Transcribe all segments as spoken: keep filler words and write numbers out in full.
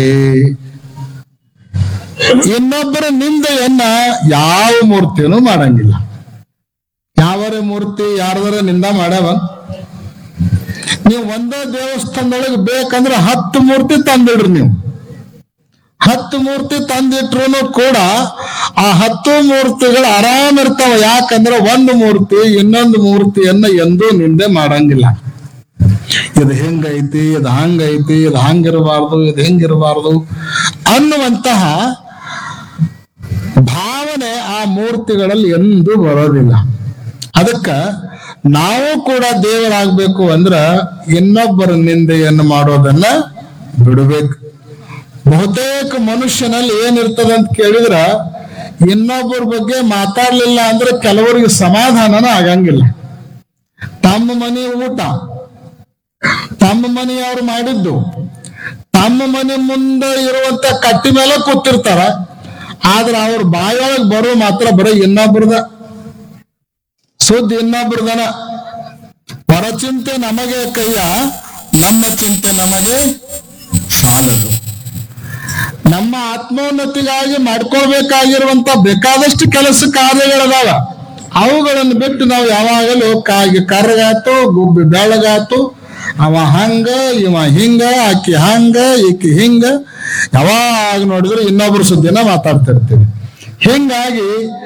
ಇನ್ನೊಬ್ಬರ ನಿಂದೆಯನ್ನ ಯಾವ ಮೂರ್ತಿನೂ ಮಾಡಂಗಿಲ್ಲ. ಯಾವರ ಮೂರ್ತಿ ಯಾರದರ ನಿಂದ ಮಾಡ್ಯಾವ? ನೀವು ಒಂದೇ ದೇವಸ್ಥಾನದೊಳಗೆ ಬೇಕಂದ್ರೆ ಹತ್ತು ಮೂರ್ತಿ ತಂದಿಡ್ರಿ. ನೀವು ಹತ್ತು ಮೂರ್ತಿ ತಂದಿಟ್ರು ಕೂಡ ಆ ಹತ್ತು ಮೂರ್ತಿಗಳು ಆರಾಮ್ ಇರ್ತಾವ. ಯಾಕಂದ್ರೆ ಒಂದು ಮೂರ್ತಿ ಇನ್ನೊಂದು ಮೂರ್ತಿಯನ್ನ ಎಂದೂ ನಿಂದೆ ಮಾಡಂಗಿಲ್ಲ. ಇದು ಹೆಂಗೈತಿ, ಇದು ಹಂಗೈತಿ, ಇದು ಹಂಗಿರಬಾರ್ದು, ಇದು ಹೆಂಗಿರಬಾರ್ದು ಅನ್ನುವಂತಹ ಭಾವನೆ ಆ ಮೂರ್ತಿಗಳಲ್ಲಿ ಎಂದೂ ಬರೋದಿಲ್ಲ. ಅದಕ್ಕ ನಾವು ಕೂಡ ದೇವರಾಗಬೇಕು ಅಂದ್ರ ಇನ್ನೊಬ್ಬರ ನಿಂದೆಯನ್ನು ಮಾಡೋದನ್ನ ಬಿಡಬೇಕು. ಬಹುತೇಕ ಮನುಷ್ಯನಲ್ಲಿ ಏನಿರ್ತದೆ ಅಂತ ಕೇಳಿದ್ರ, ಇನ್ನೊಬ್ಬರ ಬಗ್ಗೆ ಮಾತಾಡ್ಲಿಲ್ಲ ಅಂದ್ರೆ ಕೆಲವರಿಗೆ ಸಮಾಧಾನನ ಆಗಂಗಿಲ್ಲ. ತಮ್ಮ ಮನೆ ಊಟ ತಮ್ಮ ಮನೆಯವ್ರು ಮಾಡಿದ್ದು ತಮ್ಮ ಮನೆ ಮುಂದೆ ಇರುವಂತ ಕಟ್ಟಿ ಮೇಲೆ ಕೂತಿರ್ತಾರ. ಆದ್ರೆ ಅವ್ರ ಬಾಯೊಳಗೆ ಬರೋ ಮಾತ್ರ ಬರೀ ಇನ್ನೊಬ್ರದ ಸುದ್ದಿ, ಇನ್ನೊಬ್ರದನ. ಪರಚಿಂತೆ ನಮಗೆ ಕೈಯ, ನಮ್ಮ ಚಿಂತೆ ನಮಗೆ ಸಾಲದು. ನಮ್ಮ ಆತ್ಮೋನ್ನತಿಗಾಗಿ ಮಾಡ್ಕೊಳ್ಬೇಕಾಗಿರುವಂತ ಬೇಕಾದಷ್ಟು ಕೆಲಸ ಕಾರ್ಯಗಳದಾವ. ಅವುಗಳನ್ನು ಬಿಟ್ಟು ನಾವು ಯಾವಾಗಲೂ ಕಾಗಿ ಕರ್ಗಾತು, ಗುಬ್ಬಿ ಬೆಳಗಾತು, ಅವ ಹಂಗ ಇವ ಹಿಂಗ, ಆಕಿ ಹಂಗ ಈಕಿ ಹಿಂಗ, ಯಾವಾಗ ನೋಡಿದ್ರು ಇನ್ನೊಬ್ರ ಸುದ್ದಿನ ಮಾತಾಡ್ತಿರ್ತೀವಿ. ಹಿಂಗಾಗಿ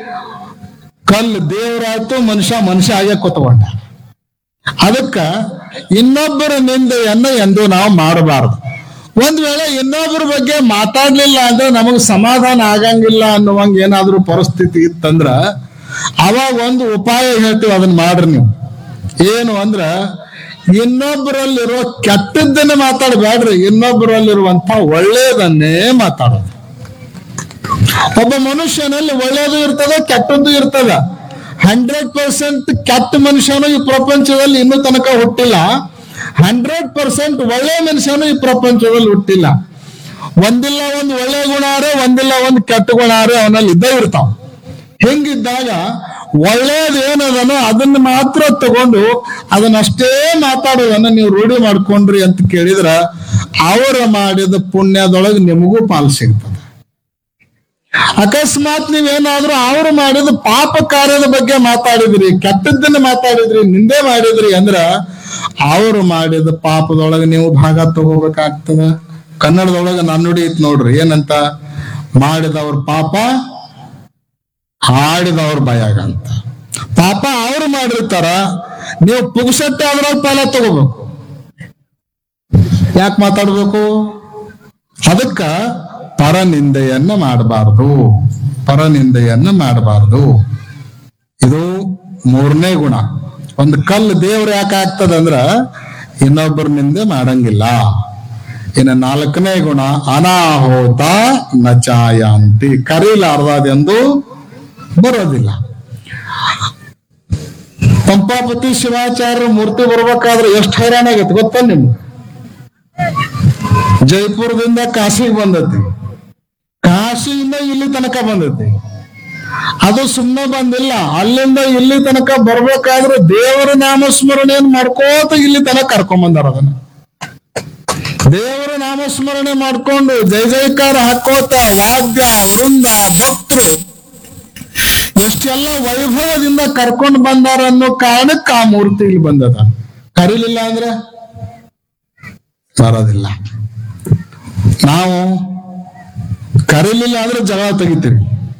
ಕಲ್ಲು ದೇವರಾಯ್ತು, ಮನುಷ್ಯ ಮನುಷ್ಯ ಆಗೇ ಕೂತ್ಕೊಂಡ. ಅದಕ್ಕ ಇನ್ನೊಬ್ಬರ ನಿಂದೆಯನ್ನ ಎಂದು ನಾವು ಮಾಡಬಾರದು. ಒಂದ್ ವೇಳೆ ಇನ್ನೊಬ್ಬರ ಬಗ್ಗೆ ಮಾತಾಡ್ಲಿಲ್ಲ ಅಂದ್ರೆ ನಮಗ್ ಸಮಾಧಾನ ಆಗಂಗಿಲ್ಲ ಅನ್ನುವಂಗ ಏನಾದ್ರೂ ಪರಿಸ್ಥಿತಿ ಇತ್ತಂದ್ರ ಅವಾಗ ಒಂದು ಉಪಾಯ ಹೇಳ್ತೀವಿ, ಅದನ್ನ ಮಾಡ್ರಿ ನೀವು. ಏನು ಅಂದ್ರ, ಇನ್ನೊಬ್ಬರಲ್ಲಿರೋ ಕೆಟ್ಟದ್ದನ್ನ ಮಾತಾಡಬೇಡ್ರಿ, ಇನ್ನೊಬ್ಬರಲ್ಲಿರುವಂತ ಒಳ್ಳೇದನ್ನೇ ಮಾತಾಡೋದು. ಒಬ್ಬ ಮನುಷ್ಯನಲ್ಲಿ ಒಳ್ಳೇದು ಇರ್ತದ, ಕೆಟ್ಟದ್ದು ಇರ್ತದ. ಹಂಡ್ರೆಡ್ ಪರ್ಸೆಂಟ್ ಕೆಟ್ಟ ಮನುಷ್ಯನು ಈ ಪ್ರಪಂಚದಲ್ಲಿ ಇನ್ನೂ ತನಕ ಹುಟ್ಟಿಲ್ಲ. ಹಂಡ್ರೆಡ್ ಪರ್ಸೆಂಟ್ ಒಳ್ಳೆ ಮನುಷ್ಯನು ಈ ಪ್ರಪಂಚದಲ್ಲಿ ಹುಟ್ಟಿಲ್ಲ. ಒಂದಿಲ್ಲ ಒಂದು ಒಳ್ಳೆ ಗುಣಾರೆ, ಒಂದಿಲ್ಲ ಒಂದು ಕೆಟ್ಟ ಗುಣಾರೆ ಅವನಲ್ಲಿ ಇದ್ದೇ ಇರ್ತಾವ. ಹಿಂಗಿದ್ದಾಗ ಒಳ್ಳೇದು ಏನದನೋ ಅದನ್ನ ಮಾತ್ರ ತಗೊಂಡು ಅದನ್ನಷ್ಟೇ ಮಾತಾಡೋದನ್ನ ನೀವು ರೂಢಿ ಮಾಡ್ಕೊಂಡ್ರಿ ಅಂತ ಕೇಳಿದ್ರ ಅವರ ಮಾಡಿದ ಪುಣ್ಯದೊಳಗೆ ನಿಮಗೂ ಪಾಲು ಸಿಗ್ತದೆ. ಅಕಸ್ಮಾತ್ ನೀವೇನಾದ್ರೂ ಅವ್ರು ಮಾಡಿದ ಪಾಪ ಕಾರ್ಯದ ಬಗ್ಗೆ ಮಾತಾಡಿದ್ರಿ, ಕೆಟ್ಟದ್ದನ್ನ ಮಾತಾಡಿದ್ರಿ, ನಿಂದೆ ಮಾಡಿದ್ರಿ ಅಂದ್ರ ಅವ್ರು ಮಾಡಿದ ಪಾಪದೊಳಗೆ ನೀವು ಭಾಗ ತಗೋಬೇಕಾಗ್ತದ. ಕನ್ನಡದೊಳಗೆ ನನ್ನುಡಿ ಐತ್ ನೋಡ್ರಿ, ಏನಂತ? ಮಾಡಿದವ್ರ ಪಾಪ ಹಾಡಿದವ್ರ ಭಯಾಗ ಅಂತ. ಪಾಪ ಅವ್ರು ಮಾಡಿರ್ತಾರ, ನೀವು ಪುಗ್ಸಟ್ಟೆ ಅದ್ರೊಳಗೆ ಪಾಲ ತಗೋಬೇಕು. ಯಾಕೆ ಮಾತಾಡ್ಬೇಕು? ಅದಕ್ಕ ಪರನಿಂದೆಯನ್ನ ಮಾಡಬಾರ್ದು, ಪರನಿಂದೆಯನ್ನ ಮಾಡಬಾರ್ದು. ಇದು ಮೂರನೇ ಗುಣ. ಒಂದು ಕಲ್ಲು ದೇವ್ರ ಯಾಕೆ ಆಗ್ತದಂದ್ರ ಇನ್ನೊಬ್ಬರ ನಿಂದೆ ಮಾಡಂಗಿಲ್ಲ. ಇನ್ನು ನಾಲ್ಕನೇ ಗುಣ, ಅನಾಹೋತ ನಚಾಯಾಂತಿ, ಕರೀಲಾರ್ದದೆಂದು ಬರೋದಿಲ್ಲ. ಪಂಪಾಪತಿ ಶಿವಾಚಾರ್ಯ ಮೂರ್ತಿ ಬರ್ಬೇಕಾದ್ರೆ ಎಷ್ಟು ಹೈರಾಣ ಆಗೈತಿ ಗೊತ್ತ ನಿಮ್ಗೆ? ಜೈಪುರದಿಂದ ಕಾಶಿಗೆ ಬಂದತಿ, ಕಾಶಿಯಿಂದ ಇಲ್ಲಿ ತನಕ ಬಂದತಿ. ಅದು ಸುಮ್ಮನೆ ಬಂದಿಲ್ಲ, ಅಲ್ಲಿಂದ ಇಲ್ಲಿ ತನಕ ಬರ್ಬೇಕಾದ್ರೆ ದೇವರ ನಾಮಸ್ಮರಣೆಯನ್ನು ಮಾಡ್ಕೋತ ಇಲ್ಲಿ ತನಕ ಕರ್ಕೊಂಡ್ ಬಂದಾರ. ಅದನ್ನ ದೇವರ ನಾಮಸ್ಮರಣೆ ಮಾಡ್ಕೊಂಡು ಜೈ ಜೈಕಾರ ಹಾಕೋತ ವಾದ್ಯ ವೃಂದ ಭಕ್ತರು ಎಷ್ಟೆಲ್ಲ ವೈಭವದಿಂದ ಕರ್ಕೊಂಡು ಬಂದಾರ ಅನ್ನೋ ಕಾರಣಕ್ಕೆ ಆ ಮೂರ್ತಿ ಇಲ್ಲಿ ಬಂದದ. ಕರೀಲಿಲ್ಲ ಅಂದ್ರೆ ಬರೋದಿಲ್ಲ. ನಾವು ಕರೀಲಿಲ್ಲ ಅಂದ್ರೆ ಜಗಳ ತೆಗಿತೀವಿ.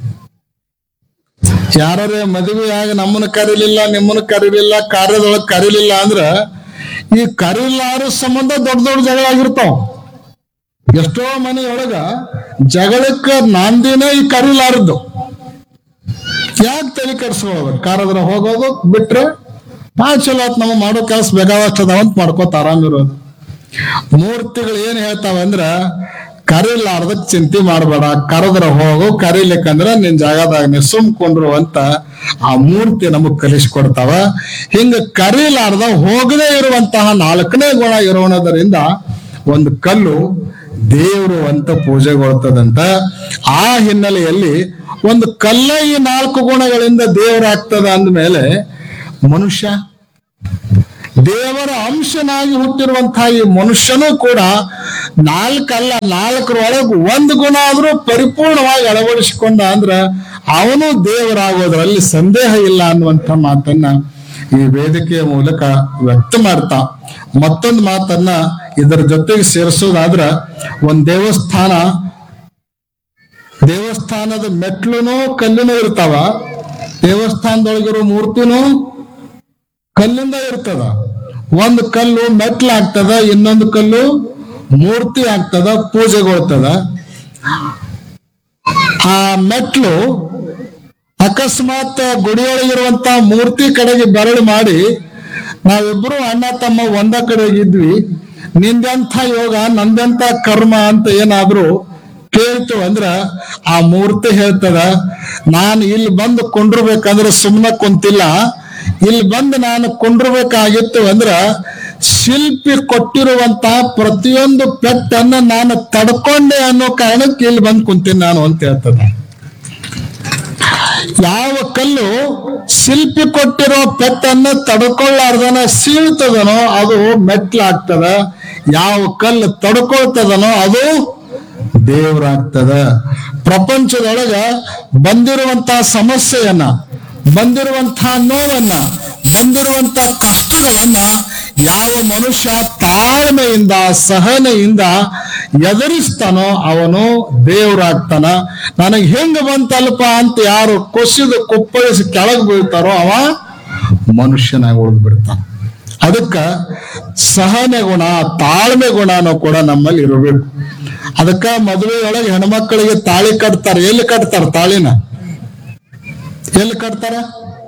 ಯಾರೇ ಮದುವೆಯಾಗ ನಮ್ಮನ್ನ ಕರೀಲಿಲ್ಲ, ನಿಮ್ಮನ್ನ ಕರೀಲಿಲ್ಲ, ಕಾರ್ಯದೊಳಗೆ ಕರೀಲಿಲ್ಲ ಅಂದ್ರ ಈ ಕರೀಲಾರ ಸಂಬಂಧ ದೊಡ್ಡ ದೊಡ್ಡ ಜಗಳ ಆಗಿರ್ತಾವ. ಎಷ್ಟೋ ಮನೆಯೊಳಗ ಜಗಳಕ್ಕ ನಾಂದಿನೇ ಈ ಕರೀಲಾರದ್ದು. ಯಾಕೆ ತಲೆ ಕೆಡ್ಸ್ಕೊಳ್ಳೋದು? ಕಾರದ್ರ ಹೋಗೋದು ಬಿಟ್ರೆ ಬಾ ಚಲೋ ಆತ್, ನಮ್ಮ ಮಾಡೋ ಕೆಲಸ ಬೇಕಾದಷ್ಟು ಅದಾವಂತ ಮಾಡ್ಕೋತ ಆರಾಮಿರೋದು. ಮೂರ್ತಿಗಳು ಏನ್ ಹೇಳ್ತಾವ ಅಂದ್ರ, ಕರೀಲಾರ್ದಕ್ ಚಿಂತೆ ಮಾಡ್ಬೇಡ, ಕರೆದ್ರ ಹೋಗು, ಕರೀಲಿಕ್ಕಂದ್ರ ನಿನ್ ಜಾಗದಾಗ ನೀ ಸುಮ್ಕೊಂಡ್ರು ಅಂತ ಆ ಮೂರ್ತಿ ನಮಗ್ ಕಲಿಸ್ಕೊಡ್ತಾವ. ಹಿಂಗ ಕರೀಲಾರ್ದ ಹೋಗದೇ ಇರುವಂತಹ ನಾಲ್ಕನೇ ಗುಣ ಇರೋಣದರಿಂದ ಒಂದು ಕಲ್ಲು ದೇವರು ಅಂತ ಪೂಜೆಗೊಳ್ತದಂತ. ಆ ಹಿನ್ನೆಲೆಯಲ್ಲಿ ಒಂದು ಕಲ್ಲ ಈ ನಾಲ್ಕು ಗುಣಗಳಿಂದ ದೇವರಾಗ್ತದ ಅಂದ್ಮೇಲೆ ಮನುಷ್ಯ ದೇವರ ಅಂಶನಾಗಿ ಹುಟ್ಟಿರುವಂತಹ ಈ ಮನುಷ್ಯನೂ ಕೂಡ ನಾಲ್ಕಲ್ಲ ನಾಲ್ಕರೊಳಗೆ ಒಂದು ಗುಣ ಆದ್ರೂ ಪರಿಪೂರ್ಣವಾಗಿ ಅಳವಡಿಸಿಕೊಂಡ ಅಂದ್ರ ಅವನು ದೇವರಾಗೋದ್ರಲ್ಲಿ ಸಂದೇಹ ಇಲ್ಲ ಅನ್ನುವಂಥ ಮಾತನ್ನ ಈ ವೇದಿಕೆಯ ಮೂಲಕ ವ್ಯಕ್ತ ಮಾಡ್ತಾ ಮತ್ತೊಂದು ಮಾತನ್ನ ಇದರ ಜೊತೆಗೆ ಸೇರಿಸೋದಾದ್ರ ಒಂದ್ ದೇವಸ್ಥಾನ ದೇವಸ್ಥಾನದ ಮೆಟ್ಲುನು ಕಲ್ಲಿನೂ ಇರ್ತಾವ, ದೇವಸ್ಥಾನದೊಳಗಿರೋ ಮೂರ್ತಿನೂ ಕಲ್ಲಿಂದ ಇರ್ತದ. ಒಂದು ಕಲ್ಲು ಮೆಟ್ಲು ಆಗ್ತದ, ಇನ್ನೊಂದು ಕಲ್ಲು ಮೂರ್ತಿ ಆಗ್ತದ, ಪೂಜೆಗೊಳ್ತದ. ಆ ಮೆಟ್ಲು ಅಕಸ್ಮಾತ್ ಗುಡಿಯೊಳಗಿರುವಂತ ಮೂರ್ತಿ ಕಡೆಗೆ ಬೆರಳು ಮಾಡಿ ನಾವಿಬ್ರು ಅಣ್ಣ ತಮ್ಮ ಒಂದ ಕಡೆಗೆ ಇದ್ವಿ, ನಿಂದೆಂಥ ಯೋಗ ನಂದೆಂಥ ಕರ್ಮ ಅಂತ ಏನಾದ್ರು ಕೇಳ್ತು ಅಂದ್ರ ಆ ಮೂರ್ತಿ ಹೇಳ್ತದ, ನಾನು ಇಲ್ಲಿ ಬಂದು ಕೊಂಡಿರ್ಬೇಕಂದ್ರೆ ಸುಮ್ಮನೆ ಕುಂತಿಲ್ಲ, ಇಲ್ಲಿ ಬಂದು ನಾನು ಕೊಂಡಿರ್ಬೇಕಾಗಿತ್ತು ಅಂದ್ರ ಶಿಲ್ಪಿ ಕೊಟ್ಟಿರುವಂತ ಪ್ರತಿಯೊಂದು ಪೆಟ್ಟನ್ನ ನಾನು ತಡ್ಕೊಂಡೆ ಅನ್ನೋ ಕಾರಣಕ್ಕೆ ಇಲ್ಲಿ ಬಂದು ಕುಂತೀನಿ ನಾನು ಅಂತ ಹೇಳ್ತದ. ಯಾವ ಕಲ್ಲು ಶಿಲ್ಪಿ ಕೊಟ್ಟಿರೋ ಪೆಟ್ಟನ್ನ ತಡ್ಕೊಳ್ಳಾರ್ದನ ಸೀಳ್ತದನೋ ಅದು ಮೆಟ್ಲಾಗ್ತದ, ಯಾವ ಕಲ್ಲು ತಡ್ಕೊಳ್ತದನೋ ಅದು ದೇವ್ರಾಗ್ತದ. ಪ್ರಪಂಚದೊಳಗ ಬಂದಿರುವಂತಹ ಸಮಸ್ಯೆಯನ್ನ, ಬಂದಿರುವಂತಹ ನೋವನ್ನ, ಬಂದಿರುವಂತಹ ಕಷ್ಟಗಳನ್ನ ಯಾವ ಮನುಷ್ಯ ತಾಳ್ಮೆಯಿಂದ ಸಹನೆಯಿಂದ ಎದುರಿಸ್ತಾನೋ ಅವನು ದೇವ್ರಾಗ್ತಾನ. ನನಗೆ ಹೆಂಗ ಬಂತಲ್ಪ ಅಂತ ಯಾರು ಕೊಸಿದು ಕುಪ್ಪಳಿಸಿ ಕೆಳಗೆ ಬೀಳ್ತಾರೋ ಅವ ಮನುಷ್ಯನಾಗಿ ಉಳಿದು ಬಿಡ್ತಾನ. ಅದಕ್ಕ ಸಹನೆ ಗುಣ, ತಾಳ್ಮೆ ಗುಣನೂ ಕೂಡ ನಮ್ಮಲ್ಲಿ ಇರಬೇಕು. ಅದಕ್ಕ ಮದುವೆಯೊಳಗೆ ಹೆಣ್ಮಕ್ಳಿಗೆ ತಾಳಿ ಕಟ್ತಾರ. ಎಲ್ಲಿ ಕಟ್ತಾರ ತಾಳಿನ? ಎಲ್ಲಿ ಕಟ್ತಾರ?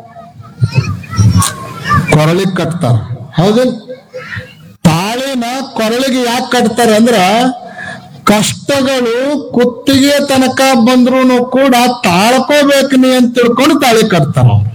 ಕೊರಳಿಗೆ ಕಟ್ತಾರ, ಹೌದಿಲ್ಲ? ತಾಳಿನ ಕೊರಳಿಗೆ ಯಾಕೆ ಕಟ್ತಾರ ಅಂದ್ರ ಕಷ್ಟಗಳು ಕುತ್ತಿಗೆ ತನಕ ಬಂದ್ರು ಕೂಡ ತಾಳ್ಕೋಬೇಕು ನೀ ಅಂತ ತಿಳ್ಕೊಂಡು ತಾಳಿ ಕಟ್ತಾರ. ಅವ್ರು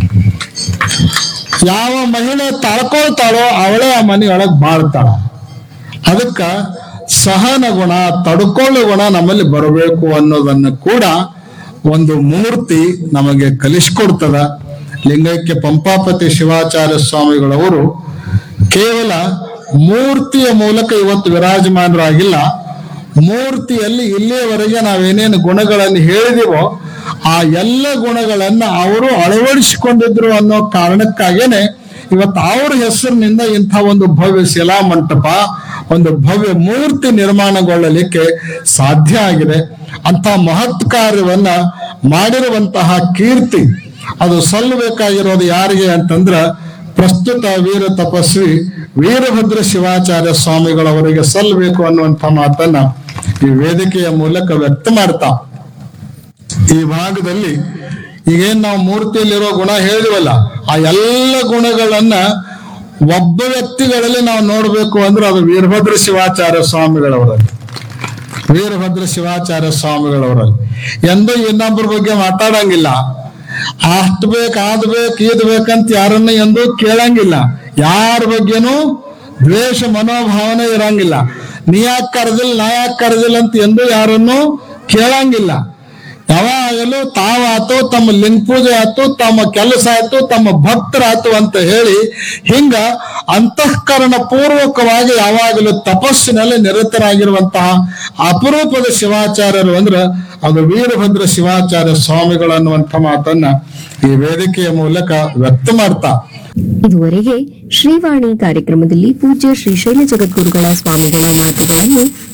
ಯಾವ ಮಹಿಳೆ ತಾಳ್ಕೊಳ್ತಾಳೋ ಅವಳೇ ಆ ಮನೆಯೊಳಗೆ ಬಾಳ್ತಾಳ. ಅದಕ್ಕ ಸಹನ ಗುಣ, ತಡ್ಕೊಳ್ಳೋ ಗುಣ ನಮ್ಮಲ್ಲಿ ಬರಬೇಕು ಅನ್ನೋದನ್ನು ಕೂಡ ಒಂದು ಮೂರ್ತಿ ನಮಗೆ ಕಲಿಸ್ಕೊಡ್ತದ. ಲಿಂಗೈಕ್ಯ ಪಂಪಾಪತಿ ಶಿವಾಚಾರ್ಯ ಸ್ವಾಮಿಗಳವರು ಕೇವಲ ಮೂರ್ತಿಯ ಮೂಲಕ ಇವತ್ತು ವಿರಾಜಮಾನರಾಗಿಲ್ಲ, ಮೂರ್ತಿಯಲ್ಲಿ ಇಲ್ಲಿಯವರೆಗೆ ನಾವೇನೇನು ಗುಣಗಳನ್ನು ಹೇಳಿದೀವೋ ಆ ಎಲ್ಲ ಗುಣಗಳನ್ನ ಅವರು ಅಳವಡಿಸಿಕೊಂಡಿದ್ರು ಅನ್ನೋ ಕಾರಣಕ್ಕಾಗೇನೆ ಇವತ್ತು ಅವ್ರ ಹೆಸರಿನಿಂದ ಇಂಥ ಒಂದು ಭವ್ಯ ಶಿಲಾ ಮಂಟಪ, ಒಂದು ಭವ್ಯ ಮೂರ್ತಿ ನಿರ್ಮಾಣಗೊಳ್ಳಲಿಕ್ಕೆ ಸಾಧ್ಯ ಆಗಿದೆ. ಅಂತ ಮಹತ್ ಕಾರ್ಯವನ್ನ ಮಾಡಿರುವಂತಹ ಕೀರ್ತಿ ಅದು ಸಲ್ಲಬೇಕಾಗಿರೋದು ಯಾರಿಗೆ ಅಂತಂದ್ರ ಪ್ರಸ್ತುತ ವೀರ ತಪಸ್ವಿ ವೀರಭದ್ರ ಶಿವಾಚಾರ್ಯ ಸ್ವಾಮಿಗಳವರಿಗೆ ಸಲ್ಲಬೇಕು ಅನ್ನುವಂಥ ಮಾತನ್ನ ಈ ವೇದಿಕೆಯ ಮೂಲಕ ವ್ಯಕ್ತ ಮಾಡ್ತಾ ಈ ಭಾಗದಲ್ಲಿ ಈಗೇನ್ ನಾವು ಮೂರ್ತಿಯಲ್ಲಿರೋ ಗುಣ ಹೇಳಿವಲ್ಲ ಆ ಎಲ್ಲ ಗುಣಗಳನ್ನ ಒಬ್ಬ ವ್ಯಕ್ತಿಗಳಲ್ಲಿ ನಾವು ನೋಡ್ಬೇಕು ಅಂದ್ರೆ ಅದು ವೀರಭದ್ರ ಶಿವಾಚಾರ್ಯ ಸ್ವಾಮಿಗಳವರಲ್ಲಿ ವೀರಭದ್ರ ಶಿವಾಚಾರ್ಯ ಸ್ವಾಮಿಗಳವರಲ್ಲಿ ಎಂದೂ ಇನ್ನೊಬ್ಬರ ಬಗ್ಗೆ ಮಾತಾಡಂಗಿಲ್ಲ. ಅಷ್ಟ್ ಬೇಕ್ ಅದ್ ಬೇಕ್ ಇದ್ ಬೇಕಂತ ಯಾರನ್ನ ಎಂದೂ ಕೇಳಂಗಿಲ್ಲ. ಯಾರ ಬಗ್ಗೆನೂ ದ್ವೇಷ ಮನೋಭಾವನೆ ಇರಂಗಿಲ್ಲ. ನೀ ಯಾಕೆ ಕರೆದಿಲ್ಲ ನಾ ಯಾಕೆ ಕರೆದಿಲ್ಲ ಅಂತ ಎಂದೂ ಯಾರನ್ನು ಕೇಳಂಗಿಲ್ಲ. ಯಾವಾಗಲೂ ತಾವಾತು, ತಮ್ಮ ಲಿಂಗ ಪೂಜೆ ಆಯ್ತು, ತಮ್ಮ ಕೆಲಸ ಆಯ್ತು, ತಮ್ಮ ಭಕ್ತರಾಯ್ತು ಅಂತ ಹೇಳಿ ಹಿಂಗ ಅಂತಃಕರಣ ಪೂರ್ವಕವಾಗಿ ಯಾವಾಗಲೂ ತಪಸ್ಸಿನಲ್ಲಿ ನಿರತರಾಗಿರುವಂತಹ ಅಪರೂಪದ ಶಿವಾಚಾರ್ಯರು ಅಂದ್ರ ಅದು ವೀರಭದ್ರ ಶಿವಾಚಾರ್ಯ ಸ್ವಾಮಿಗಳು ಅನ್ನುವಂಥ ಮಾತನ್ನ ಈ ವೇದಿಕೆಯ ಮೂಲಕ ವ್ಯಕ್ತ ಮಾಡ್ತಾ ಇದುವರೆಗೆ ಶ್ರೀವಾಣಿ ಕಾರ್ಯಕ್ರಮದಲ್ಲಿ ಪೂಜ್ಯ ಶ್ರೀ ಶೈಲ ಜಗದ್ಗುರುಗಳ ಸ್ವಾಮಿಗಳ ಮಾತುಗಳನ್ನು